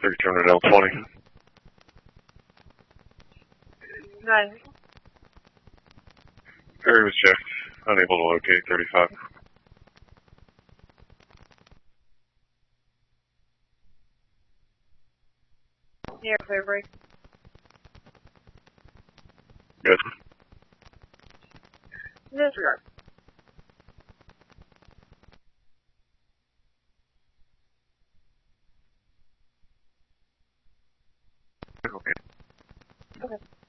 3 turn at L20. 9. Ferry was checked. Unable to locate 35. Yeah, clear break. Good. Disregard. Okay. Okay.